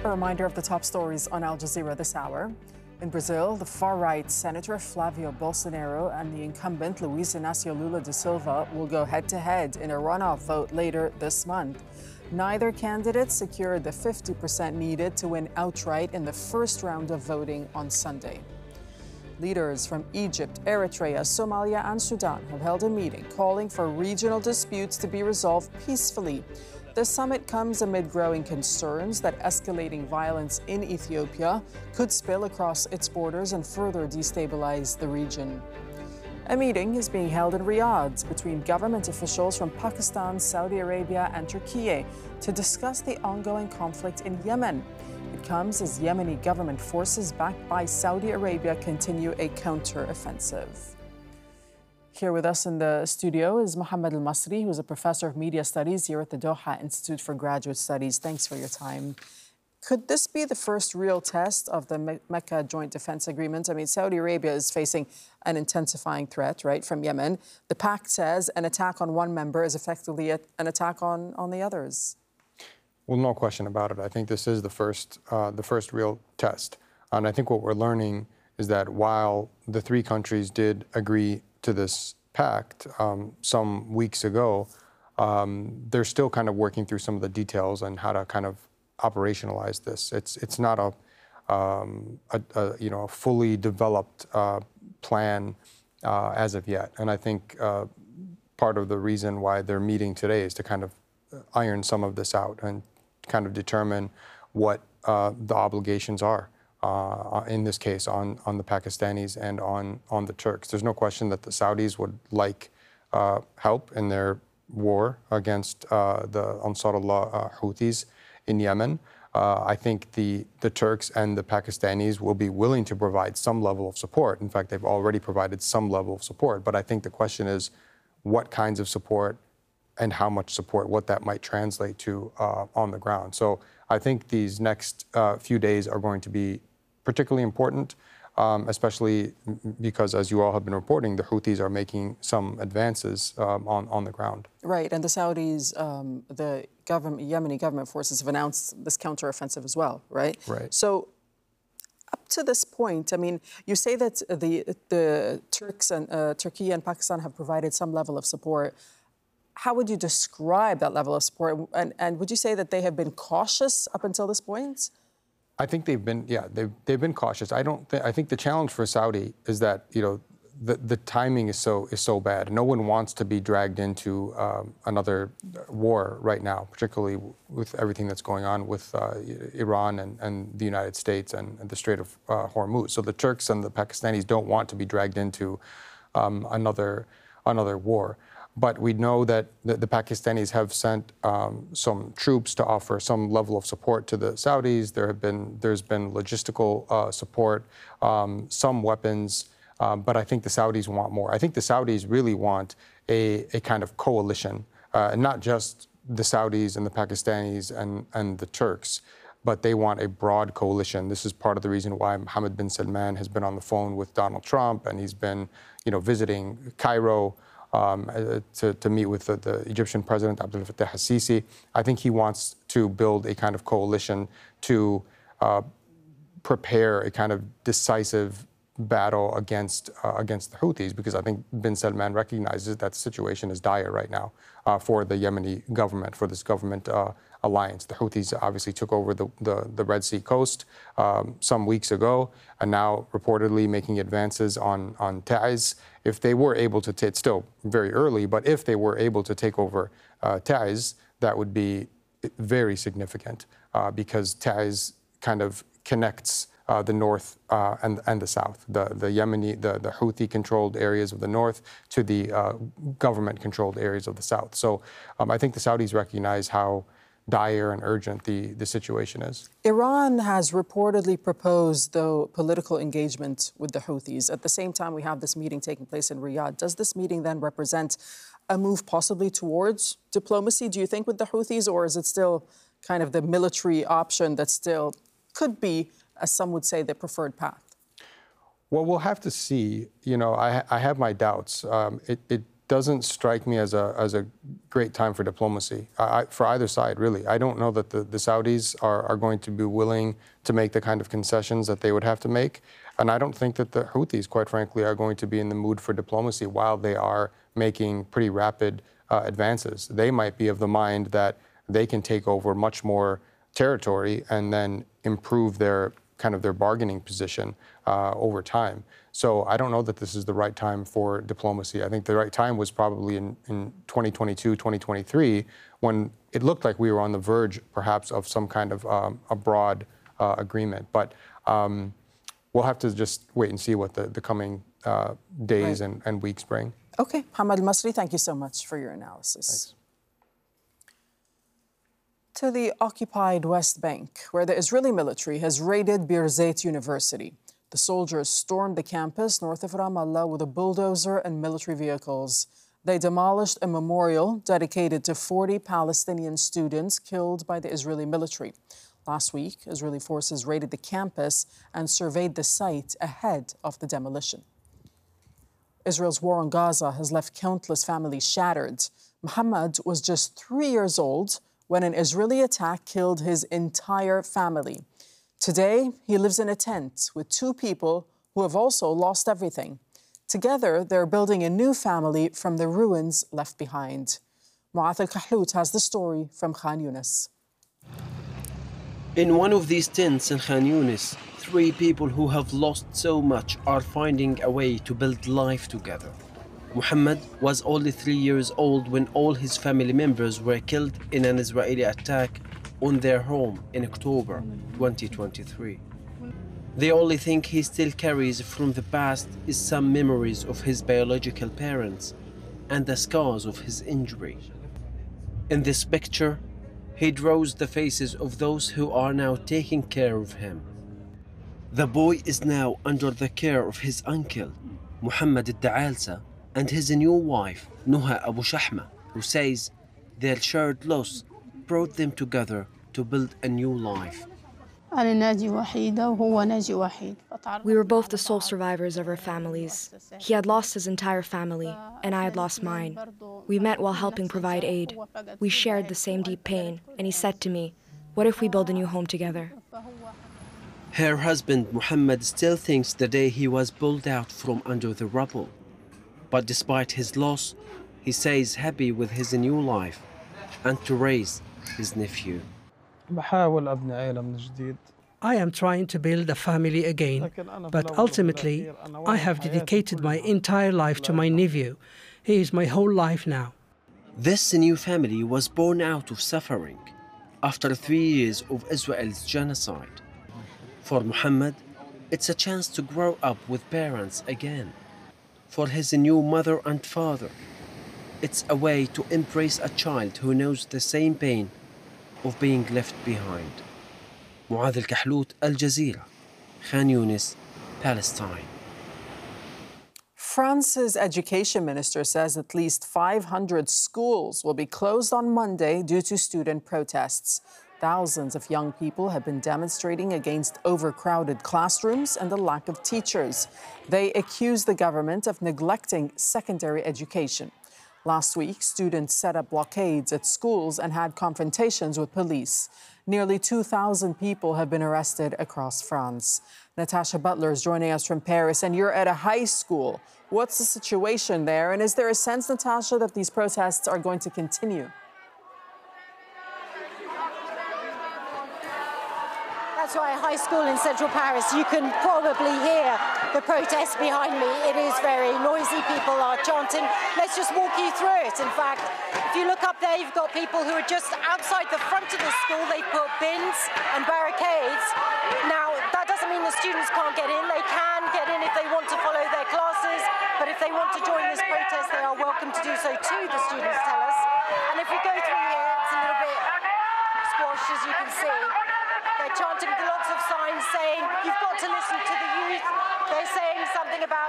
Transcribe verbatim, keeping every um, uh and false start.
A reminder of the top stories on Al Jazeera this hour. In Brazil, the far-right Senator Flavio Bolsonaro and the incumbent Luiz Inácio Lula da Silva will go head-to-head in a runoff vote later this month. Neither candidate secured the fifty percent needed to win outright in the first round of voting on Sunday. Leaders from Egypt, Eritrea, Somalia, and Sudan have held a meeting calling for regional disputes to be resolved peacefully. The summit comes amid growing concerns that escalating violence in Ethiopia could spill across its borders and further destabilize the region. A meeting is being held in Riyadh between government officials from Pakistan, Saudi Arabia, and Turkey to discuss the ongoing conflict in Yemen. It comes as Yemeni government forces backed by Saudi Arabia continue a counter-offensive. Here with us in the studio is Mohammed Al-Masri, who is a professor of media studies here at the Doha Institute for Graduate Studies. Thanks for your time. Could this be the first real test of the Me- Mecca Joint Defense Agreement? I mean, Saudi Arabia is facing an intensifying threat, right, from Yemen. The pact says an attack on one member is effectively a, an attack on, on the others. Well, no question about it. I think this is the first, uh, the first real test. And I think what we're learning is that while the three countries did agree to this pact um, some weeks ago, um, they're still kind of working through some of the details on how to kind of operationalize this. It's it's not a, um, a, a you know a fully developed uh, plan uh, as of yet. And I think uh, part of the reason why they're meeting today is to kind of iron some of this out and kind of determine what uh, the obligations are. Uh, in this case, on, on the Pakistanis and on, on the Turks. There's no question that the Saudis would like uh, help in their war against uh, the Ansarullah uh, Houthis in Yemen. Uh, I think the, the Turks and the Pakistanis will be willing to provide some level of support. In fact, they've already provided some level of support. But I think the question is what kinds of support and how much support, what that might translate to uh, on the ground. So I think these next uh, few days are going to be particularly important, um, especially because, as you all have been reporting, the Houthis are making some advances um, on, on the ground. Right, and the Saudis, um, the government, Yemeni government forces have announced this counteroffensive as well, right? Right. So up to this point, I mean, you say that the, the Turks and uh, Turkey and Pakistan have provided some level of support. How would you describe that level of support? And, and would you say that they have been cautious up until this point? I think they've been, yeah, they've, they've been cautious. I don't think, I think the challenge for Saudi is that, you know, the, the timing is so is so bad. No one wants to be dragged into um, another war right now, particularly with everything that's going on with uh, Iran and, and the United States and, and the Strait of uh, Hormuz. So the Turks and the Pakistanis don't want to be dragged into um, another another war. But we know that the, the Pakistanis have sent um, some troops to offer some level of support to the Saudis. There have been, there's been logistical uh, support, um, some weapons, um, but I think the Saudis want more. I think the Saudis really want a, a kind of coalition, uh, and not just the Saudis and the Pakistanis and, and the Turks, but they want a broad coalition. This is part of the reason why Mohammed bin Salman has been on the phone with Donald Trump, and he's been, you know, visiting Cairo, Um, to, to meet with the, the Egyptian president, Abdel Fattah al-Sisi. I think he wants to build a kind of coalition to uh, prepare a kind of decisive battle against uh, against the Houthis, because I think bin Salman recognizes that the situation is dire right now uh, for the Yemeni government, for this government uh, alliance. The Houthis obviously took over the, the, the Red Sea coast um, some weeks ago, and now reportedly making advances on, on Taiz. If they were able to, t- it's still very early, but if they were able to take over uh, Taiz, that would be very significant uh, because Taiz kind of connects uh, the north uh, and, and the south, the, the Yemeni, the, the Houthi-controlled areas of the north to the uh, government-controlled areas of the south. So um, I think the Saudis recognize how dire and urgent the, the situation is. Iran has reportedly proposed, though, political engagement with the Houthis. At the same time, we have this meeting taking place in Riyadh. Does this meeting then represent a move possibly towards diplomacy, do you think, with the Houthis, or is it still kind of the military option that still could be, as some would say, the preferred path? Well, we'll have to see. You know, I, I have my doubts. Um, it, it doesn't strike me as a as a great time for diplomacy I, for either side, really. I don't know that the, the Saudis are, are going to be willing to make the kind of concessions that they would have to make. And I don't think that the Houthis, quite frankly, are going to be in the mood for diplomacy while they are making pretty rapid uh, advances. They might be of the mind that they can take over much more territory and then improve their kind of their bargaining position uh, over time. So I don't know that this is the right time for diplomacy. I think the right time was probably in, in twenty twenty-two, twenty twenty-three, when it looked like we were on the verge, perhaps, of some kind of um, a broad uh, agreement. But um, we'll have to just wait and see what the, the coming uh, days right. and, and weeks bring. Okay, Hamad Al-Masri, thank you so much for your analysis. Thanks. To the occupied West Bank, where the Israeli military has raided Birzeit University. The soldiers stormed the campus north of Ramallah with a bulldozer and military vehicles. They demolished a memorial dedicated to forty Palestinian students killed by the Israeli military. Last week, Israeli forces raided the campus and surveyed the site ahead of the demolition. Israel's war on Gaza has left countless families shattered. Muhammad was just three years old when an Israeli attack killed his entire family. Today, he lives in a tent with two people who have also lost everything. Together, they're building a new family from the ruins left behind. Mu'ath Al-Kahlout has the story from Khan Yunis. In one of these tents in Khan Yunis, three people who have lost so much are finding a way to build life together. Muhammad was only three years old when all his family members were killed in an Israeli attack on their home in October twenty twenty-three. The only thing he still carries from the past is some memories of his biological parents and the scars of his injury. In this picture, he draws the faces of those who are now taking care of him. The boy is now under the care of his uncle, Muhammad Al-Da'alsa, and his new wife, Nuha Abu Shahma, who says their shared loss brought them together to build a new life. We were both the sole survivors of our families. He had lost his entire family, and I had lost mine. We met while helping provide aid. We shared the same deep pain, and he said to me, "What if we build a new home together?" Her husband, Muhammad, still thinks the day he was pulled out from under the rubble. But despite his loss, he says happy with his new life and to raise his nephew. I am trying to build a family again, but ultimately, I have dedicated my entire life to my nephew. He is my whole life now. This new family was born out of suffering after three years of Israel's genocide. For Muhammad, it's a chance to grow up with parents again. For his new mother and father, it's a way to embrace a child who knows the same pain of being left behind. Mu'ath Al-Kahlout, Al Jazeera, Khan Yunis, Palestine. France's education minister says at least five hundred schools will be closed on Monday due to student protests. Thousands of young people have been demonstrating against overcrowded classrooms and the lack of teachers. They accuse the government of neglecting secondary education. Last week, students set up blockades at schools and had confrontations with police. Nearly two thousand people have been arrested across France. Natasha Butler is joining us from Paris, and you're at a high school. What's the situation there? And is there a sense, Natasha, that these protests are going to continue? That's right, high school in central Paris. You can probably hear the protests behind me. It is very noisy. People are chanting. Let's just walk you through it. In fact, if you look up there, you've got people who are just outside the front of the school. They put bins and barricades. Now, that doesn't mean the students can't get in. They can get in if they want to follow their classes. But if they want to join this protest, they are welcome to do so too, the students tell us. And if we go through here, it's a little bit squashed, as you can see. They're chanting with lots of signs saying, you've got to listen to the youth. They're saying something about